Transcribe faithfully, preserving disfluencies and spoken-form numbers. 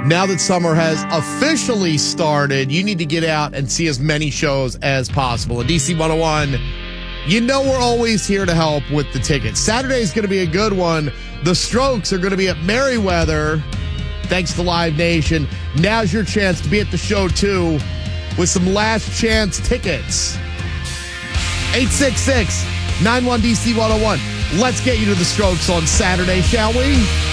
Now that summer has officially started, you need to get out and see as many shows as possible. At D C one oh one, you know we're always here to help with the tickets. Saturday is going to be a good one. The Strokes are going to be at Merriweather, thanks to Live Nation. Now's your chance to be at the show, too, with some last chance tickets. eight six six, nine one, D C one oh one. Let's get you to the Strokes on Saturday, shall we?